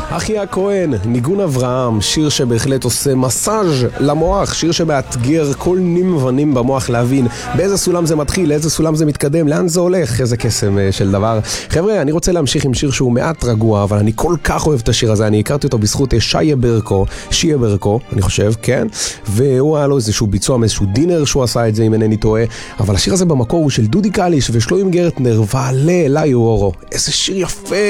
אחיה כהן, ניגון אברהם, שיר שבהחלט עושה מסאז' למוח, שיר שמאתגר כל נים ונים במוח להבין באיזה סולם זה מתחיל, לאיזה סולם זה מתקדם, לאן זה הולך, איזה קסם של דבר. חבר'ה, אני רוצה להמשיך עם שיר שהוא מעט רגוע, אבל אני כל כך אוהב את השיר הזה, אני הכרתי אותו בזכות שיה ברקו, אני חושב, כן? והוא היה לו איזשהו ביצוע מאיזשהו דינר שהוא עשה את זה, אם אינני טועה, אבל השיר הזה במקור הוא של דודי קליש ושלוים גרטנר, ועלה אליי אורו. איזה שיר יפה,